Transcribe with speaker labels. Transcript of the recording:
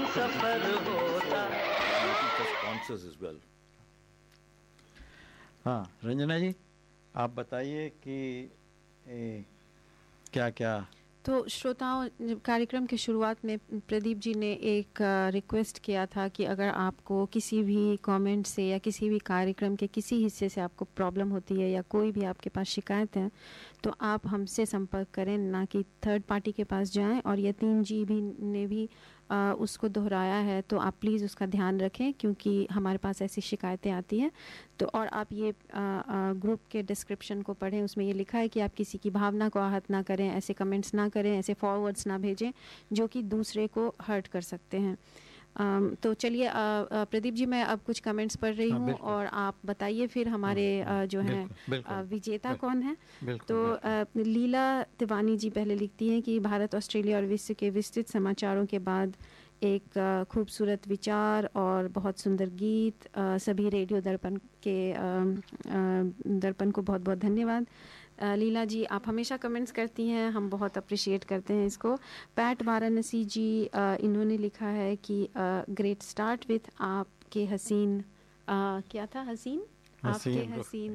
Speaker 1: सफर होता।
Speaker 2: sponsors as well.
Speaker 3: हाँ रंजना जी, आप बताइए कि क्या क्या।
Speaker 4: तो श्रोताओं, कार्यक्रम के शुरुआत में प्रदीप जी ने एक रिक्वेस्ट किया था कि अगर आपको किसी भी कमेंट से या किसी भी कार्यक्रम के किसी हिस्से से आपको प्रॉब्लम होती है या कोई भी आपके पास शिकायत है तो आप हमसे संपर्क करें, ना कि थर्ड पार्टी के पास जाएं। और यतीन जी भी ने भी उसको दोहराया है, तो आप प्लीज़ उसका ध्यान रखें क्योंकि हमारे पास ऐसी शिकायतें आती हैं। तो और आप ये ग्रुप के डिस्क्रिप्शन को पढ़ें, उसमें ये लिखा है कि आप किसी की भावना को आहत ना करें, ऐसे कमेंट्स ना करें, ऐसे फॉरवर्ड्स ना भेजें जो कि दूसरे को हर्ट कर सकते हैं। तो चलिए प्रदीप जी, मैं अब कुछ कमेंट्स पढ़ रही हूँ और आप बताइए फिर हमारे जो हैं विजेता कौन है। तो लीला तिवानी जी पहले लिखती हैं कि भारत, ऑस्ट्रेलिया और विश्व के विस्तृत समाचारों के बाद एक खूबसूरत विचार और बहुत सुंदर गीत। सभी रेडियो दर्पण को बहुत बहुत धन्यवाद। लीला जी, आप हमेशा कमेंट्स करती हैं, हम बहुत अप्रिशिएट करते हैं इसको। पैट वाराणसी जी इन्होंने लिखा है कि ग्रेट स्टार्ट विथ आपके हसीन, क्या था हसीन, आपके हसीन